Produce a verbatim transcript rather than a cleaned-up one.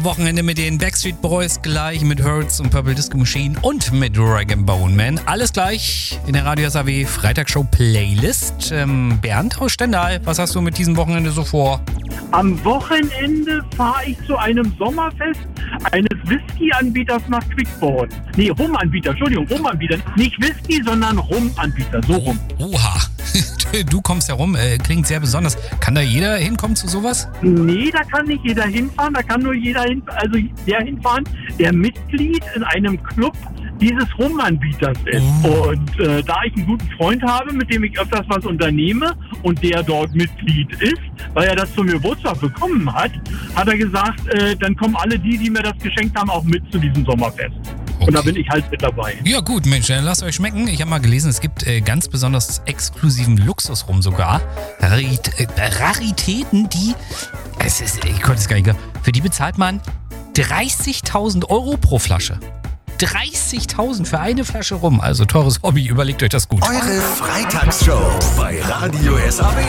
Wochenende mit den Backstreet Boys, gleich mit Hurts und Purple Disco Machine und mit Rag and Bone Man. Alles gleich in der Radio S A W Freitagshow Playlist. Ähm, Bernd aus Stendal, was hast du mit diesem Wochenende so vor? Am Wochenende fahre ich zu einem Sommerfest eines Whisky-Anbieters nach Quickborn. Nee, Rum-Anbieter, Entschuldigung, Rum-Anbieter. Nicht Whisky, sondern Rum-Anbieter, so rum. Oha, du kommst herum, äh, klingt sehr besonders. Kann da jeder hinkommen zu sowas? Nee, da kann nicht jeder hinfahren, da kann nur jeder hin, also der hinfahren, der Mitglied in einem Club dieses Rum-Anbieters ist. Oh. Und äh, da ich einen guten Freund habe, mit dem ich öfters was unternehme und der dort Mitglied ist, weil er das zum Geburtstag bekommen hat, hat er gesagt, äh, dann kommen alle die, die mir das geschenkt haben, auch mit zu diesem Sommerfest. Okay. Und da bin ich halt mit dabei. Ja gut, Mensch, dann lasst euch schmecken. Ich habe mal gelesen, es gibt äh, ganz besonders exklusiven Luxusrum sogar. Rarit äh, Raritäten, die, es ist, ich konnte es gar nicht glauben, für die bezahlt man dreißigtausend Euro pro Flasche. dreißigtausend für eine Flasche Rum. Also teures Hobby, überlegt euch das gut. Eure Freitagsshow bei Radio S A W.